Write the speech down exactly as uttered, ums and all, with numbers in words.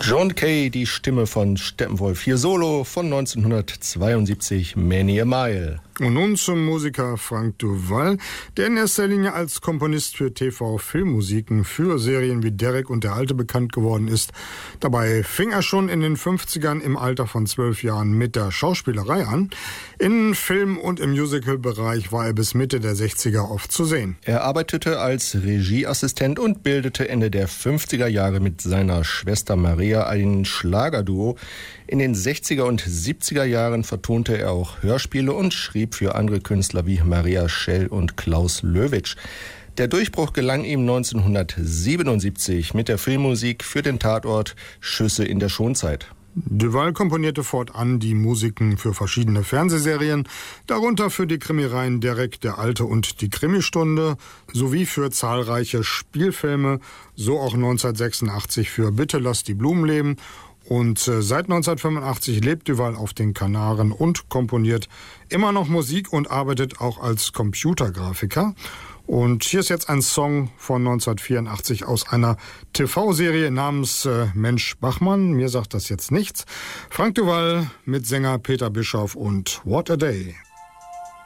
John Kay, die Stimme von Steppenwolf, hier Solo von neunzehnhundertzweiundsiebzig, Many a Mile. Und nun zum Musiker Frank Duval, der in erster Linie als Komponist für T V-Filmmusiken für Serien wie Derek und der Alte bekannt geworden ist. Dabei fing er schon in den fünfzigern im Alter von zwölf Jahren mit der Schauspielerei an. In Film- und im Musical-Bereich war er bis Mitte der sechziger oft zu sehen. Er arbeitete als Regieassistent und bildete Ende der fünfziger Jahre mit seiner Schwester Maria ein Schlagerduo. In den sechziger und siebziger Jahren vertonte er auch Hörspiele und schrieb für andere Künstler wie Maria Schell und Klaus Löwitsch. Der Durchbruch gelang ihm neunzehnhundertsiebenundsiebzig mit der Filmmusik für den Tatort Schüsse in der Schonzeit. Duval komponierte fortan die Musiken für verschiedene Fernsehserien, darunter für die Krimireihen Derek, der Alte und die Krimistunde, sowie für zahlreiche Spielfilme, so auch neunzehnhundertsechsundachtzig für Bitte lass die Blumen leben. Und seit neunzehnhundertfünfundachtzig lebt Duval auf den Kanaren und komponiert immer noch Musik und arbeitet auch als Computergrafiker. Und hier ist jetzt ein Song von neunzehnhundertvierundachtzig aus einer T V-Serie namens äh, Mensch Bachmann. Mir sagt das jetzt nichts. Frank Duval mit Sänger Peter Bischoff und What a Day.